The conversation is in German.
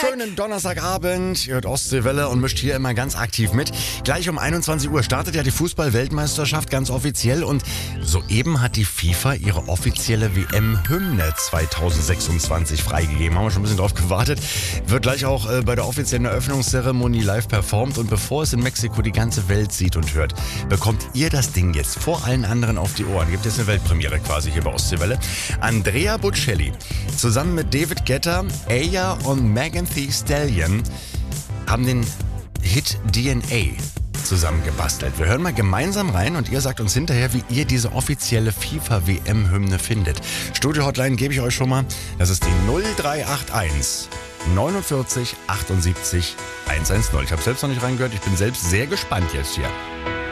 Schönen Donnerstagabend. Ihr hört Ostseewelle und mischt hier immer ganz aktiv mit. Gleich um 21 Uhr startet ja die Fußball-Weltmeisterschaft ganz offiziell und soeben hat die FIFA ihre offizielle WM-Hymne 2026 freigegeben. Haben wir schon ein bisschen drauf gewartet. Wird gleich auch bei der offiziellen Eröffnungszeremonie live performt und bevor es in Mexiko die ganze Welt sieht und hört, bekommt ihr das Ding jetzt vor allen anderen auf die Ohren. Gibt jetzt eine Weltpremiere quasi hier bei Ostseewelle. Andrea Bocelli zusammen mit David Guetta, Aya und Megan Thee Stallion haben den Hit DNA zusammengebastelt. Wir hören mal gemeinsam rein und ihr sagt uns hinterher, wie ihr diese offizielle FIFA-WM-Hymne findet. Studio-Hotline gebe ich euch schon mal. Das ist die 0381 49 78 110. Ich habe selbst noch nicht reingehört. Ich bin selbst sehr gespannt jetzt hier.